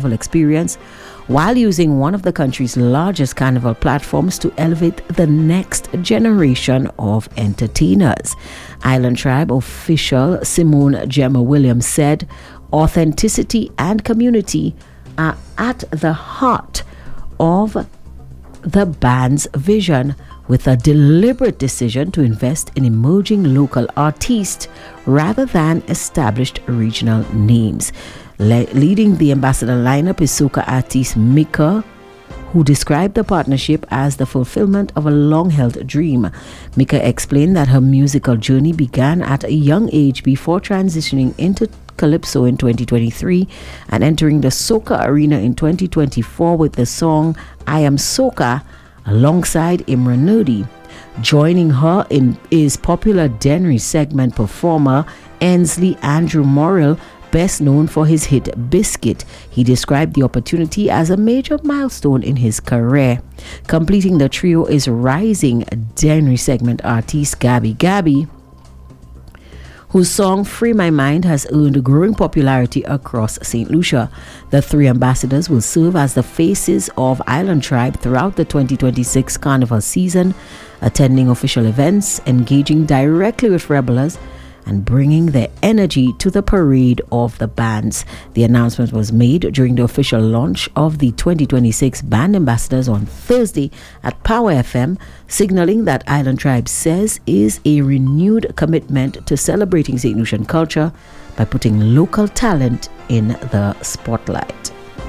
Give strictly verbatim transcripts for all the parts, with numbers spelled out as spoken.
carnival experience while using one of the country's largest carnival platforms to elevate the next generation of entertainers. Island Tribe official Simone Gemma Williams said, "Authenticity and community are at the heart of the band's vision, with a deliberate decision to invest in emerging local artists rather than established regional names." Le- leading the ambassador lineup is soca artist Mika, who described the partnership as the fulfillment of a long-held dream. Mika explained that her musical journey began at a young age before transitioning into Calypso in twenty twenty-three and entering the soca arena in twenty twenty-four with the song I Am Soca alongside Imran Nodi. Joining her in is popular Dennery segment performer Ensley Andrew Morrill, best known for his hit Biscuit. He described the opportunity as a major milestone in his career. Completing the trio is rising Dennery segment artist Gabby Gabby, whose song Free My Mind has earned growing popularity across Saint Lucia. The three ambassadors will serve as the faces of Island Tribe throughout the twenty twenty-six carnival season, attending official events, engaging directly with revelers, and bringing their energy to the parade of the bands. The announcement was made during the official launch of the twenty twenty-six Band Ambassadors on Thursday at Power F M, signaling that Island Tribe says is a renewed commitment to celebrating Saint Lucian culture by putting local talent in the spotlight.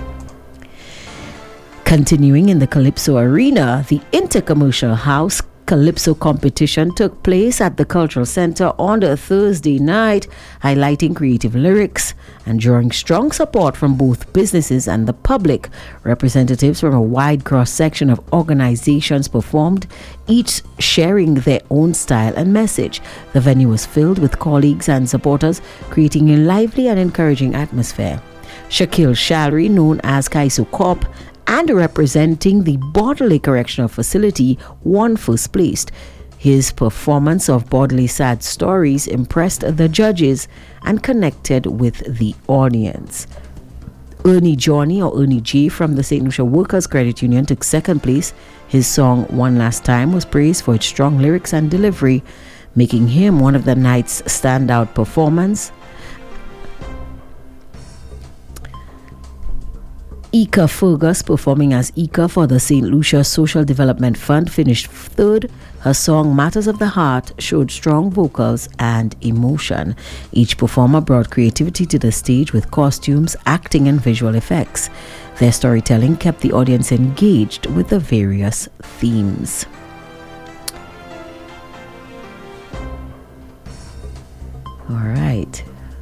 Continuing in the Calypso arena, the Intercommercial House Calypso competition took place at the Cultural Center on the Thursday night, highlighting creative lyrics and drawing strong support from both businesses and the public. Representatives from a wide cross-section of organizations performed, each sharing their own style and message. The venue was filled with colleagues and supporters, creating a lively and encouraging atmosphere. Shaquille Shalry, known as Kaiso Corp, and representing the Bordelais Correctional Facility, won first place. His performance of Bordelais Sad Stories impressed the judges and connected with the audience. Ernie Johnny, or Ernie J, from the Saint Lucia Workers Credit Union took second place. His song One Last Time was praised for its strong lyrics and delivery, making him one of the night's standout performers. Ika Fergus, performing as Ika for the Saint Lucia Social Development Fund, finished third. Her song Matters of the Heart showed strong vocals and emotion. Each performer brought creativity to the stage with costumes, acting, and visual effects. Their storytelling kept the audience engaged with the various themes. All right.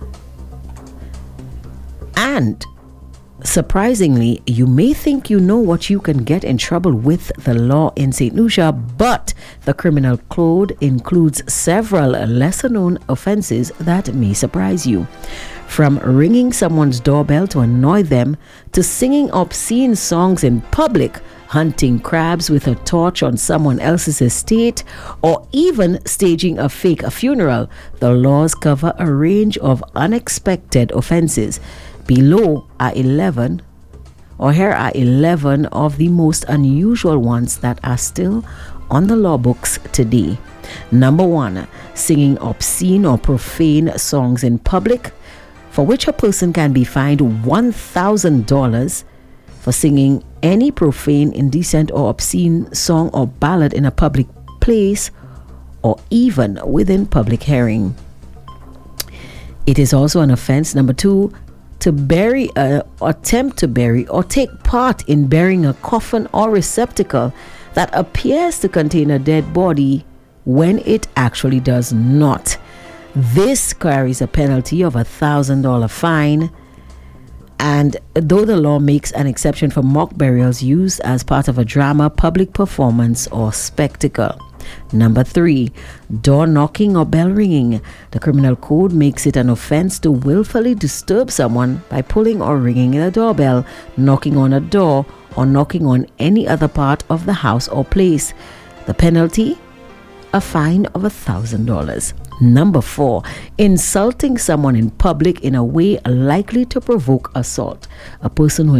And surprisingly, you may think you know what you can get in trouble with the law in Saint Lucia, but the criminal code includes several lesser-known offenses that may surprise you. From ringing someone's doorbell to annoy them, to singing obscene songs in public, hunting crabs with a torch on someone else's estate, or even staging a fake funeral, the laws cover a range of unexpected offenses. Below are eleven, or here are eleven of the most unusual ones that are still on the law books today. Number one, singing obscene or profane songs in public, for which a person can be fined one thousand dollars for singing any profane, indecent, or obscene song or ballad in a public place or even within public hearing. It is also an offense, number two, to bury, a, attempt to bury, or take part in burying a coffin or receptacle that appears to contain a dead body when it actually does not. This carries a penalty of a one thousand dollars fine, and though the law makes an exception for mock burials used as part of a drama, public performance, or spectacle. Number three, door knocking or bell ringing. The criminal code makes it an offense to willfully disturb someone by pulling or ringing the doorbell, knocking on a door, or knocking on any other part of the house or place. The penalty? A fine of a thousand dollars. Number four, insulting someone in public in a way likely to provoke assault. A person who